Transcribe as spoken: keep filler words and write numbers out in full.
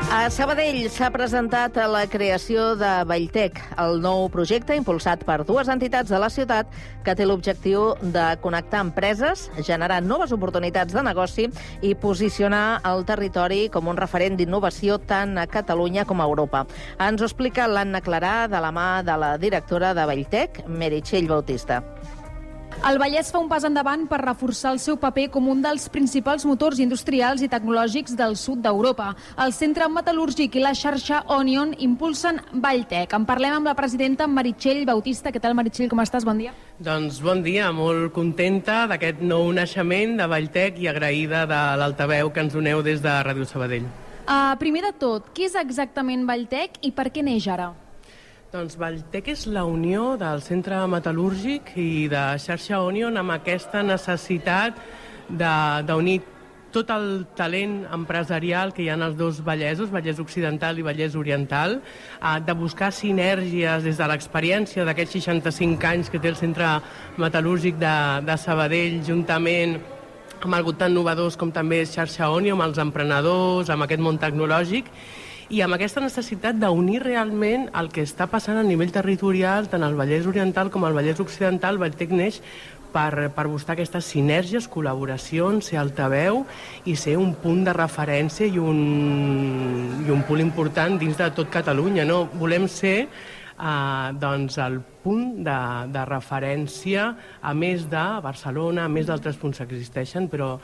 A Sabadell s'ha presentat la creació de Valltec, el nou projecte impulsat per dues entitats de la ciutat que té l'objectiu de connectar empreses, generar noves oportunitats de negoci i posicionar el territori com un referent d'innovació tant a Catalunya com a Europa. Ens ho explica l'Anna Clarà de la mà de la directora de Valltec, Meritxell Bautista. El Vallès fa un pas endavant per reforçar el seu paper com un dels principals motors industrials i tecnològics del sud d'Europa. El Centre Metal·lúrgic i la xarxa Onion impulsen Valltec. En parlem amb la presidenta Meritxell Bautista. Què tal, Meritxell, com estàs? Bon dia. Doncs bon dia, molt contenta d'aquest nou naixement de Valltec i agraïda de l'altaveu que ens doneu des de Ràdio Sabadell. Uh, primer de tot, què és exactament Valltec i per què neix ara? Doncs Valltec és la unió del Centre Metal·lúrgic i de xarxa Onion amb aquesta necessitat d'unir tot el talent empresarial que hi ha als dos Vallesos, Vallès Occidental i Vallès Oriental, de buscar sinergies des de l'experiència d'aquests seixanta-cinc anys que té el Centre Metal·lúrgic de, de Sabadell, juntament amb algú tan innovadors com també és xarxa Onion, amb els emprenedors, amb aquest món tecnològic, i amb aquesta necessitat d'unir realment el que està passant a nivell territorial, tant al Vallès Oriental com al Vallès Occidental. Valltec neix per, per buscar aquestes sinergies, col·laboracions, ser altaveu i ser un punt de referència i un, i un punt important dins de tot Catalunya. No? Volem ser Uh, doncs el punt de, de referència a més de Barcelona, a més d'altres punts que existeixen, però